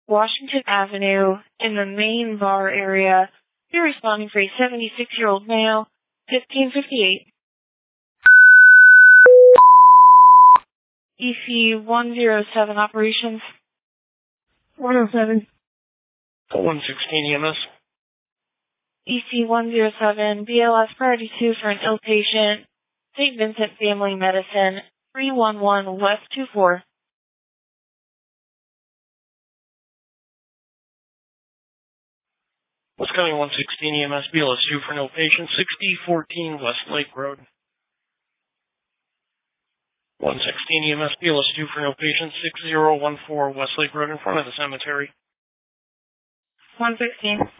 Washington Avenue in the main bar area. You're responding for a 76-year-old male, 1558. EC 107 operations. 107. 116 EMS. EC 107, BLS Priority 2 for an ill patient, St. Vincent Family Medicine, 311 West 24. West County 116 EMS, BLS 2 for an ill patient, 6014 West Lake Road. 116 EMS, BLS 2 for an ill patient, 6014 West Lake Road in front of the cemetery. 116.